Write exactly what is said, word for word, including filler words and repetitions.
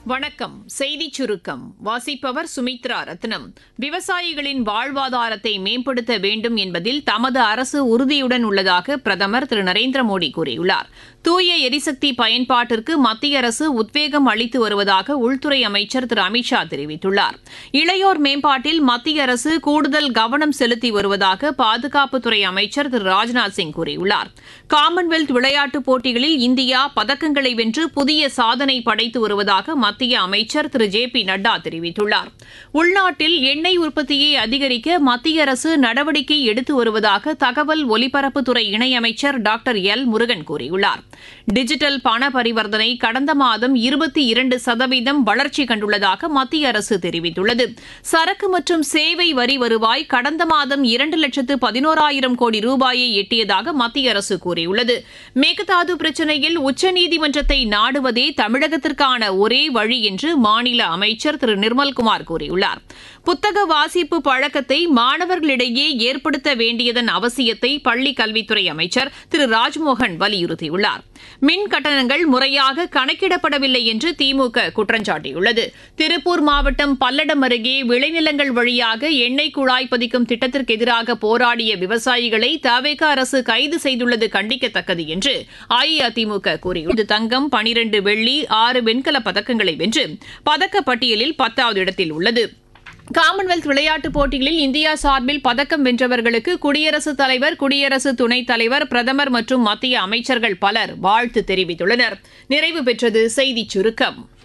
வணக்கம். செய்திச் சுருக்கம் வாசிப்பவர் சுமித்ரா ரத்னம். விவசாயிகளின் வாழ்வாதாரத்தை மேம்படுத்த வேண்டும் என்பதில் தமது அரசு உறுதியுடன் உள்ளதாக பிரதமர் திரு நரேந்திர மோடி கூறியுள்ளார். தூய எரிசக்தி பயன்பாட்டிற்கு மத்திய அரசு உத்வேகம் அளித்து வருவதாக உள்துறை அமைச்சர் திரு அமித்ஷா தெரிவித்துள்ளார். இளையோர் மேம்பாட்டில் மத்திய அரசு கூடுதல் கவனம் செலுத்தி வருவதாக பாதுகாப்புத்துறை அமைச்சர் திரு ராஜ்நாத் சிங் கூறியுள்ளார். காமன்வெல்த் விளையாட்டுப் போட்டிகளில் இந்தியா பதக்கங்களை வென்று புதிய சாதனை படைத்து வருவதாக மத்திய அமைச்சர் திரு ஜே பி நட்டா தெரிவித்துள்ளார். உள்நாட்டில் எண்ணெய் உற்பத்தியை அதிகரிக்க மத்திய அரசு நடவடிக்கை எடுத்து வருவதாக தகவல் ஒலிபரப்புத்துறை இணையமைச்சர் டாக்டர் எல் முருகன் கூறியுள்ளார். டிஜிட்டல் பண பரிவர்த்தனை கடந்த மாதம் இருபத்தி இரண்டு சதவீதம் வளர்ச்சி கண்டுள்ளதாக மத்திய அரசு தெரிவித்துள்ளது. சரக்கு மற்றும் சேவை வரி வருவாய் கடந்த மாதம் இரண்டு லட்சத்து பதினோராயிரம் கோடி ரூபாயை எட்டியதாக மத்திய அரசு கூறியுள்ளது. மேகதாது பிரச்சினையில் உச்சநீதிமன்றத்தை நாடுவதே தமிழகத்திற்கான ஒரே வழி என்று மாநில அமைச்சர் திரு நிர்மல்குமார் கூறியுள்ளார். புத்தக வாசிப்பு பழக்கத்தை மாணவர்களிடையே ஏற்படுத்த வேண்டியதன் அவசியத்தை பள்ளிக் கல்வித்துறை அமைச்சர் திரு ராஜ்மோகன் வலியுறுத்தியுள்ளார். மின் கட்டணங்கள் முறையாக கணக்கிடப்படவில்லை என்று திமுக குற்றம் சாட்டியுள்ளது. திருப்பூர் மாவட்டம் பல்லடம் அருகே விளைநிலங்கள் வழியாக எண்ணெய் குழாய் பதிக்கும் திட்டத்திற்கு எதிராக போராடிய விவசாயிகளை தவேக அரசு கைது செய்துள்ளது கண்டிக்கத்தக்கது என்று அஇஅதிமுக கூறியுள்ளது. தங்கம் பனிரண்டு வெள்ளி ஆறு வெண்கலப் பதக்கங்களை வென்று பதக்கப்பட்டியலில் பத்தாவது இடத்தில் உள்ளது. காமன்வெல்த் விளையாட்டுப் போட்டிகளில் இந்தியா சார்பில் பதக்கம் வென்றவர்களுக்கு குடியரசுத் தலைவர், குடியரசு துணைத் தலைவர், பிரதமர் மற்றும் மத்திய அமைச்சர்கள் பலர் வாழ்த்து தெரிவித்துள்ளனர். நிறைவு பெற்றது செய்திச் சுருக்கம்.